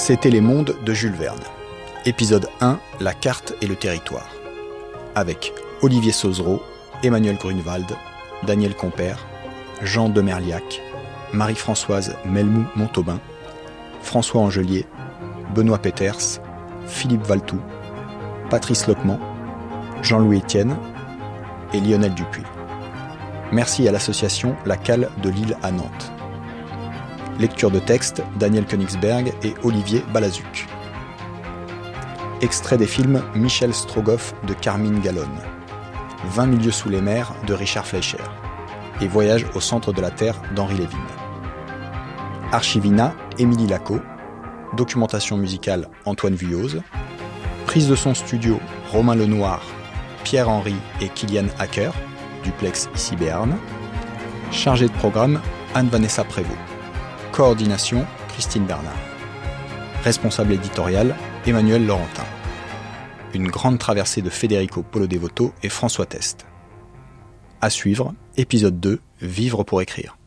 C'était les mondes de Jules Verne. Épisode 1, la carte et le territoire. Avec Olivier Sauzereau, Emmanuel Grunewald, Daniel Compère, Jean Demerliac, Marie-Françoise Melmou-Montaubain, François Angelier, Benoît Peters, Philippe Valtou, Patrice Loquement, Jean-Louis Etienne et Lionel Dupuis. Merci à l'association La Cale de Lille à Nantes. Lecture de texte, Daniel Königsberg et Olivier Balazuc. Extrait des films Michel Strogoff de Carmine Gallone, 20 milieux sous les mers de Richard Fleischer et Voyage au centre de la Terre d'Henri Lévin. Archivina, Émilie Lacot. Documentation musicale, Antoine Vuillauze. Prise de son studio, Romain Lenoir, Pierre-Henry et Kylian Hacker, Duplex ici Béarn. Chargé de programme, Anne-Vanessa Prévost. Coordination, Christine Bernard. Responsable éditorial, Emmanuel Laurentin. Une grande traversée de Federico Polo Devoto et François Test. À suivre, épisode 2, Vivre pour écrire.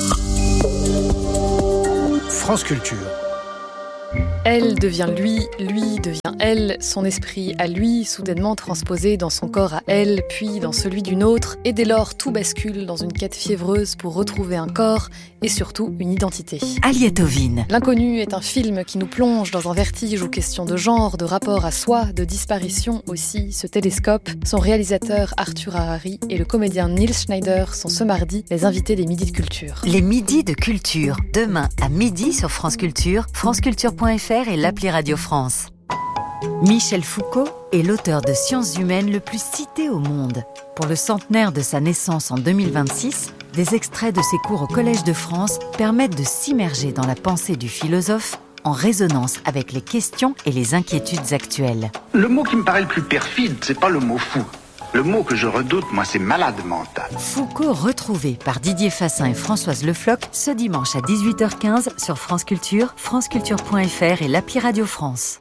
France Culture. Elle devient lui devient elle, son esprit à lui, soudainement transposé dans son corps à elle, puis dans celui d'une autre, et dès lors tout bascule dans une quête fiévreuse pour retrouver un corps et surtout une identité. Aliette Ovine. L'Inconnu est un film qui nous plonge dans un vertige aux questions de genre, de rapport à soi, de disparition aussi, ce télescope. Son réalisateur Arthur Harari et le comédien Nils Schneider sont ce mardi les invités des Midis de Culture. Les Midis de Culture, demain à midi sur France Culture, franceculture.fr et l'appli Radio France. Michel Foucault est l'auteur de sciences humaines le plus cité au monde. Pour le centenaire de sa naissance en 2026, des extraits de ses cours au Collège de France permettent de s'immerger dans la pensée du philosophe en résonance avec les questions et les inquiétudes actuelles. Le mot qui me paraît le plus perfide, c'est pas le mot fou. Le mot que je redoute, moi, c'est malade mental. Foucault retrouvé par Didier Fassin et Françoise Le Floch ce dimanche à 18h15 sur France Culture, franceculture.fr et l'appli Radio France.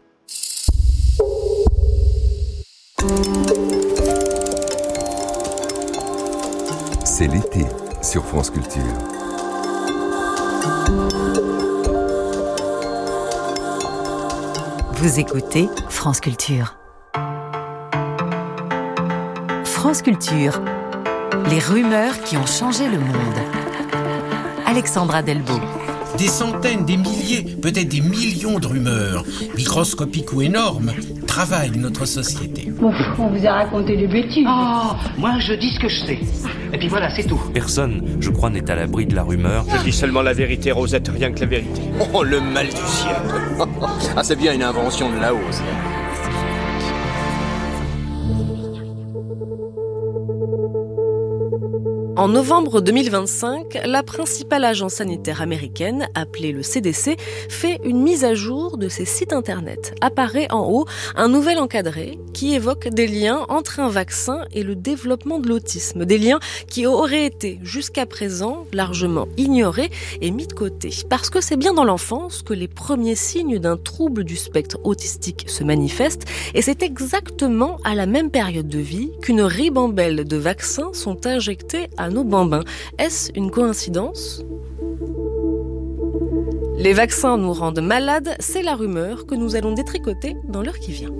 C'est l'été sur France Culture. Vous écoutez France Culture. France Culture, les rumeurs qui ont changé le monde. Alexandra Delbo. Des centaines, des milliers, peut-être des millions de rumeurs, microscopiques ou énormes, travaillent notre société. Bon, on vous a raconté des bêtises. Oh, moi, je dis ce que je sais. Et puis voilà, c'est tout. Personne, je crois, n'est à l'abri de la rumeur. Je dis seulement la vérité, Rosette, rien que la vérité. Oh, le mal du ciel. Ah, c'est bien une invention de là-haut, ça. En novembre 2025, la principale agence sanitaire américaine, appelée le CDC, fait une mise à jour de ses sites internet. Apparaît en haut un nouvel encadré qui évoque des liens entre un vaccin et le développement de l'autisme. Des liens qui auraient été jusqu'à présent largement ignorés et mis de côté. Parce que c'est bien dans l'enfance que les premiers signes d'un trouble du spectre autistique se manifestent et c'est exactement à la même période de vie qu'une ribambelle de vaccins sont injectés à nos bambins. Est-ce une coïncidence ? Les vaccins nous rendent malades, c'est la rumeur que nous allons détricoter dans l'heure qui vient.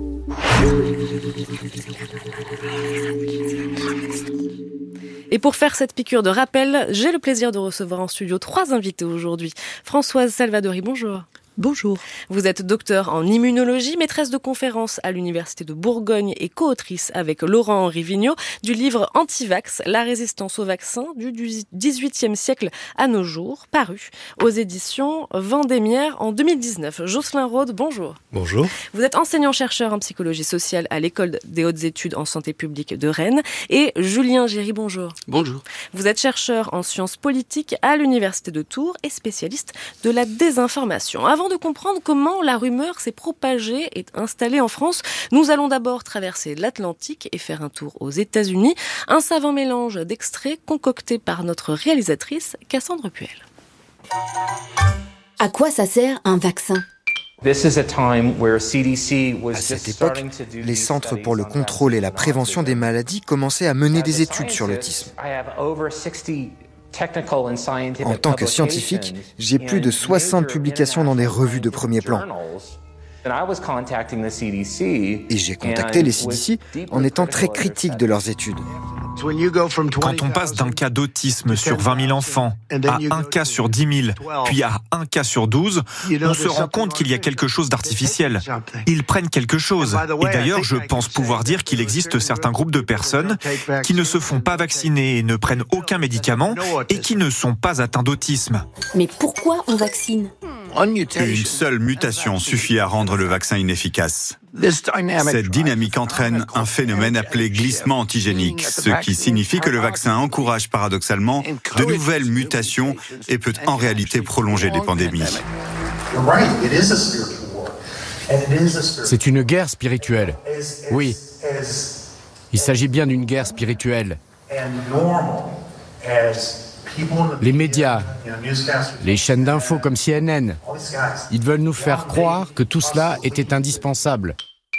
Et pour faire cette piqûre de rappel, j'ai le plaisir de recevoir en studio 3 invités aujourd'hui. Françoise Salvadori, bonjour. Bonjour. Vous êtes docteur en immunologie, maîtresse de conférences à l'Université de Bourgogne et co-autrice avec Laurent-Henri Vigneault du livre Antivax, la résistance au vaccin du XVIIIe siècle à nos jours, paru aux éditions Vendémiaire en 2019. Jocelyn Rode, bonjour. Bonjour. Vous êtes enseignant-chercheur en psychologie sociale à l'École des hautes études en santé publique de Rennes. Et Julien Géry, bonjour. Bonjour. Vous êtes chercheur en sciences politiques à l'Université de Tours et spécialiste de la désinformation. Avant de comprendre comment la rumeur s'est propagée et installée en France, nous allons d'abord traverser l'Atlantique et faire un tour aux États-Unis. Un savant mélange d'extraits concocté par notre réalisatrice Cassandre Puel. À quoi ça sert un vaccin ? À cette époque, les Centres pour le contrôle et la prévention des maladies commençaient à mener des études sur l'autisme. En tant que scientifique, j'ai plus de 60 publications dans des revues de premier plan. Et j'ai contacté les CDC en étant très critique de leurs études. Quand on passe d'un cas d'autisme sur 20 000 enfants à un cas sur 10 000, puis à un cas sur 12, on se rend compte qu'il y a quelque chose d'artificiel. Ils prennent quelque chose. Et d'ailleurs, je pense pouvoir dire qu'il existe certains groupes de personnes qui ne se font pas vacciner et ne prennent aucun médicament et qui ne sont pas atteints d'autisme. Mais pourquoi on vaccine ? Une seule mutation suffit à rendre le vaccin inefficace. Cette dynamique entraîne un phénomène appelé glissement antigénique, ce qui signifie que le vaccin encourage paradoxalement de nouvelles mutations et peut en réalité prolonger les pandémies. C'est une guerre spirituelle. Oui. Il s'agit bien d'une guerre spirituelle. Les médias, les chaînes d'infos comme CNN, ils veulent nous faire croire que tout cela était indispensable.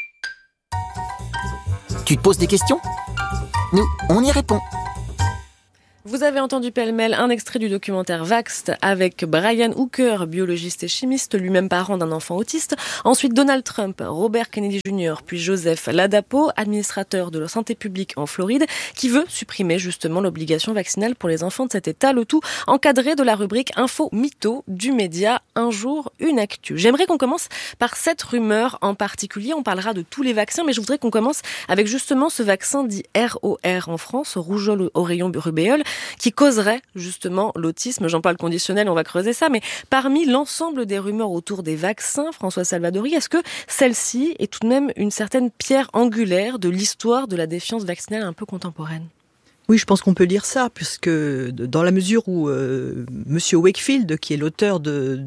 Tu te poses des questions ? Nous, on y répond. Vous avez entendu pêle-mêle un extrait du documentaire Vaxxed avec Brian Hooker, biologiste et chimiste, lui-même parent d'un enfant autiste. Ensuite Donald Trump, Robert Kennedy Jr., puis Joseph Ladapo, administrateur de la santé publique en Floride, qui veut supprimer justement l'obligation vaccinale pour les enfants de cet État. Le tout encadré de la rubrique Info Mytho du média Un jour, une actu. J'aimerais qu'on commence par cette rumeur en particulier. On parlera de tous les vaccins, mais je voudrais qu'on commence avec justement ce vaccin dit ROR en France, rougeole oreillon rubéole, qui causerait justement l'autisme. J'emploie le conditionnel, on va creuser ça, mais parmi l'ensemble des rumeurs autour des vaccins, François Salvadori, est-ce que celle-ci est tout de même une certaine pierre angulaire de l'histoire de la défiance vaccinale un peu contemporaine ? Oui, je pense qu'on peut dire ça, puisque dans la mesure où Monsieur Wakefield, qui est l'auteur de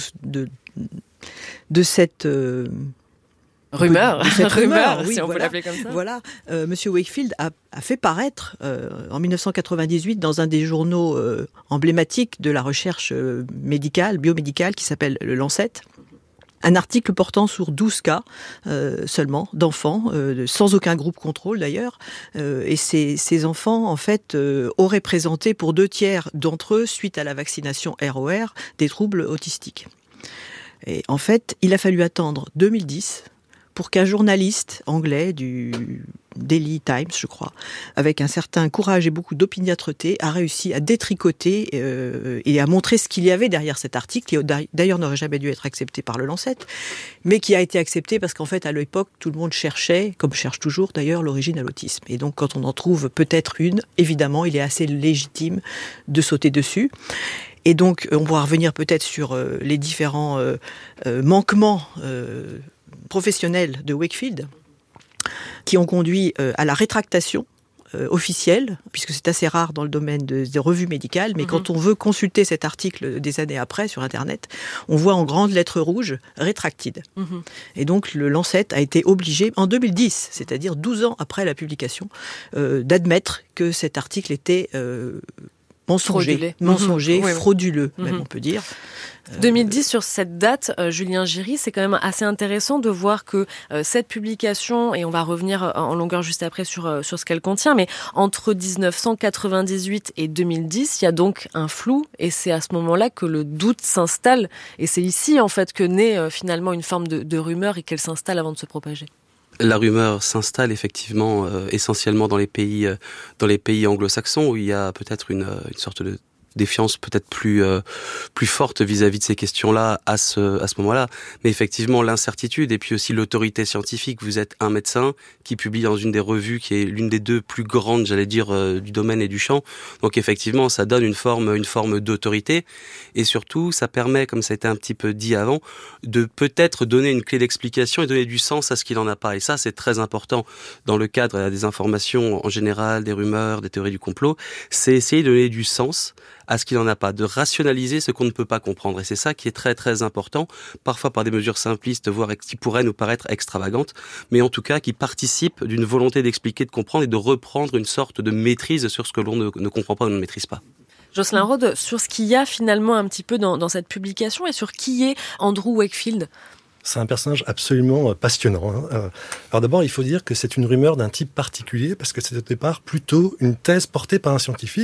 cette... rumeur, oui, si on peut l'appeler comme ça. Voilà, Monsieur Wakefield a fait paraître en 1998 dans un des journaux emblématiques de la recherche médicale, biomédicale, qui s'appelle le Lancet, un article portant sur 12 cas seulement d'enfants, sans aucun groupe contrôle d'ailleurs, et ces enfants en fait auraient présenté pour 2/3 d'entre eux, suite à la vaccination ROR, des troubles autistiques. Et en fait, il a fallu attendre 2010 pour qu'un journaliste anglais du Daily Times, je crois, avec un certain courage et beaucoup d'opiniâtreté, a réussi à détricoter et à montrer ce qu'il y avait derrière cet article, qui d'ailleurs n'aurait jamais dû être accepté par le Lancet, mais qui a été accepté parce qu'en fait, à l'époque, tout le monde cherchait, comme cherche toujours d'ailleurs, l'origine à l'autisme. Et donc, quand on en trouve peut-être une, évidemment, il est assez légitime de sauter dessus. Et donc, on pourra revenir peut-être sur les différents manquements professionnels de Wakefield qui ont conduit à la rétractation officielle, puisque c'est assez rare dans le domaine des revues médicales, mais quand on veut consulter cet article des années après sur Internet, on voit en grandes lettres rouges « Retracted ». Et donc le Lancet a été obligé, en 2010, c'est-à-dire 12 ans après la publication, d'admettre que cet article était mensonger, frauduleux, même on peut dire. 2010, sur cette date, Julien Giry, c'est quand même assez intéressant de voir que cette publication, et on va revenir en longueur juste après sur ce qu'elle contient, mais entre 1998 et 2010, il y a donc un flou, et c'est à ce moment-là que le doute s'installe, et c'est ici en fait que naît finalement une forme de rumeur et qu'elle s'installe avant de se propager. La rumeur s'installe effectivement essentiellement dans les pays anglo-saxons, où il y a peut-être une sorte de défiance peut-être plus forte vis-à-vis de ces questions-là à ce moment-là. Mais effectivement, l'incertitude et puis aussi l'autorité scientifique. Vous êtes un médecin qui publie dans une des revues qui est l'une des deux plus grandes, j'allais dire, du domaine et du champ. Donc effectivement, ça donne une forme d'autorité. Et surtout, ça permet, comme ça a été un petit peu dit avant, de peut-être donner une clé d'explication et donner du sens à ce qu'il n'en a pas. Et ça, c'est très important dans le cadre des informations en général, des rumeurs, des théories du complot. C'est essayer de donner du sens à ce qu'il n'en a pas, de rationaliser ce qu'on ne peut pas comprendre. Et c'est ça qui est très très important, parfois par des mesures simplistes, voire qui pourraient nous paraître extravagantes, mais en tout cas qui participent d'une volonté d'expliquer, de comprendre et de reprendre une sorte de maîtrise sur ce que l'on ne comprend pas ou ne maîtrise pas. Jocelyn Rode, sur ce qu'il y a finalement un petit peu dans cette publication et sur qui est Andrew Wakefield. C'est un personnage absolument passionnant. Alors d'abord, il faut dire que c'est une rumeur d'un type particulier, parce que c'est au départ plutôt une thèse portée par un scientifique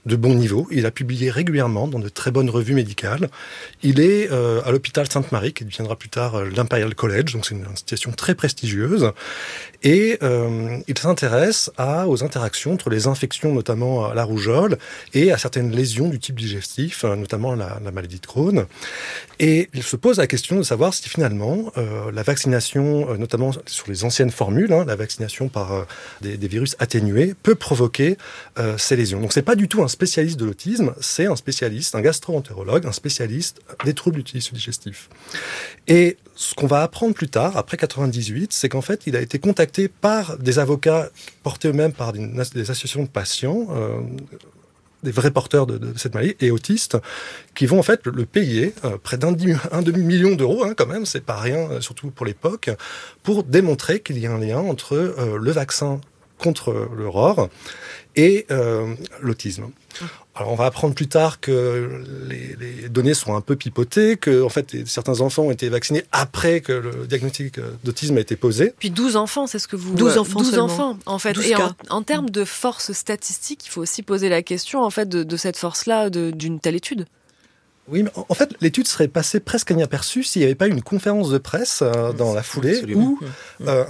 de bon niveau. Il a publié régulièrement dans de très bonnes revues médicales. Il est à l'hôpital Sainte-Marie, qui deviendra plus tard l'Imperial College, donc c'est une institution très prestigieuse. Et il s'intéresse aux interactions entre les infections, notamment à la rougeole, et à certaines lésions du type digestif, notamment la maladie de Crohn. Et il se pose la question de savoir si finalement la vaccination, notamment sur les anciennes formules, la vaccination par des virus atténués, peut provoquer ces lésions. Donc c'est pas du tout un spécialiste de l'autisme, c'est un spécialiste, un gastro-entérologue, un spécialiste des troubles du tissu digestif. Et ce qu'on va apprendre plus tard, après 98, c'est qu'en fait, il a été contacté par des avocats portés eux-mêmes par des associations de patients, des vrais porteurs de cette maladie, et autistes, qui vont en fait le payer près d'un demi-million d'euros, quand même, c'est pas rien, surtout pour l'époque, pour démontrer qu'il y a un lien entre le vaccin contre le ROR et l'autisme. Alors on va apprendre plus tard que les données sont un peu pipotées, que en fait certains enfants ont été vaccinés après que le diagnostic d'autisme a été posé. Puis 12 enfants, c'est ce que vous... 12 enfants 12 seulement. enfants, en fait. 12 Et cas. en termes de force statistique, il faut aussi poser la question, en fait, de cette force-là, d'une telle étude. Oui, mais en fait, l'étude serait passée presque inaperçue s'il n'y avait pas eu une conférence de presse dans la foulée. Absolument. Où